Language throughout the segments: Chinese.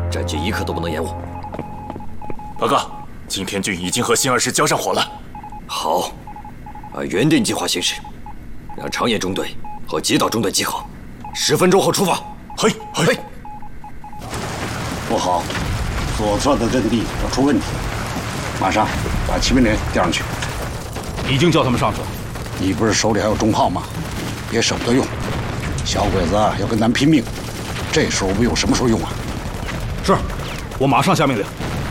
战局一刻都不能延误。 报告，景天郡已经和新二师交上火了。 好，按原定计划行事，让长野中队和吉岛中队集合，10分钟后出发。 嘿，嘿。 不好，左侧的阵地要出问题，马上把骑兵连调上去。 已经叫他们上去了。 你不是手里还有重炮吗？别舍不得用。小鬼子要跟咱拼命，这时候不有什么时候用啊？ 是，我马上下命令。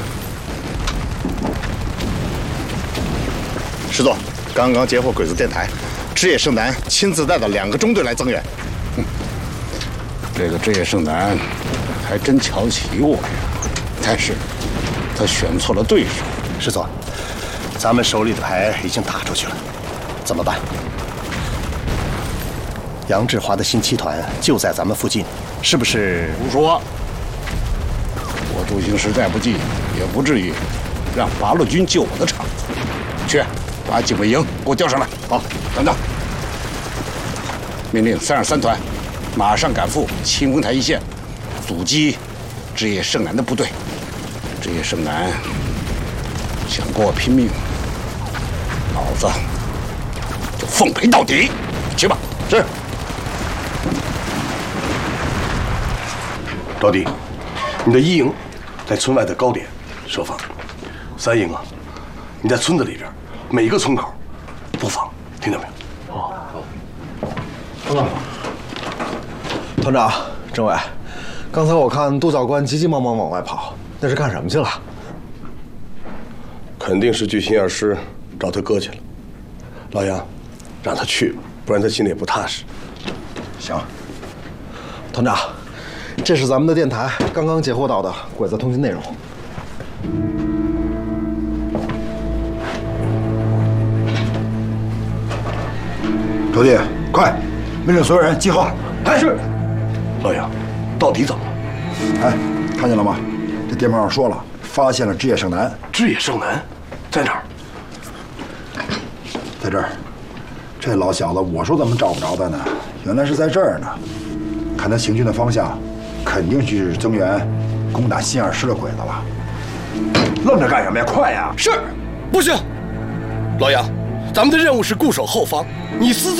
师座，刚刚截获鬼子电台，枝叶圣男亲自带了2个中队来增援。 这个枝叶圣男还真瞧得起我呀，但是他选错了对手。 师座，咱们手里的牌已经打出去了，怎么办？杨志华的新七团就在咱们附近，是不是？ 胡说！我驻行实在不济，也不至于让八路军救我的场子。去，把警卫营给我调上来。好，等等。命令323团马上赶赴清风台一线，阻击枝叶圣男的部队。枝叶圣男想跟我拼命，老子就奉陪到底。去吧。是。 老弟，你的1营在村外的高点设防，3营啊，你在村子里边每个村口布防，听到没有？哦， 团长、政委，刚才我看杜教官急急忙忙往外跑，那是干什么去了？ 肯定是去新二师找他哥去了。老杨，让他去，不然他心里也不踏实。 行。团长，这是咱们的电台刚刚截获到的鬼子通讯内容。 周弟，快，命令所有人集合。 哎，是。老杨，到底怎么了？ 哎，看见了吗？这电报上说了，发现了枝叶圣男。 枝叶圣男在哪儿？ 在这儿。这老小子，我说怎么找不着他呢？原来是在这儿呢。看他行军的方向，肯定是增援攻打新二师的鬼子了。愣着干什么呀？快呀！ 是，不行，老杨，咱们的任务是固守后方，你私自